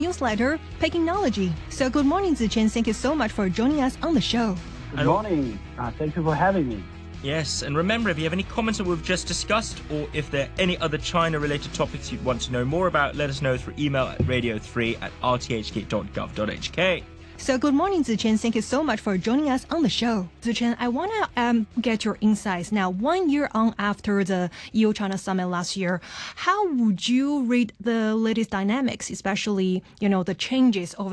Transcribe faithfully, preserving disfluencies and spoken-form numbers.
newsletter, Pekingnology. So good morning, Zichen. Thank you so much for joining us on the show. Good morning. Uh, thank you for having me. Yes, and remember, if you have any comments that we've just discussed, or if there are any other China-related topics you'd want to know more about, let us know through email at radio three at r t h k dot gov dot h k. So good morning, Zichen. Thank you so much for joining us on the show. Zichen, I want to um, get your insights. Now, one year on after the E U-China summit last year, how would you read the latest dynamics, especially, you know, the changes over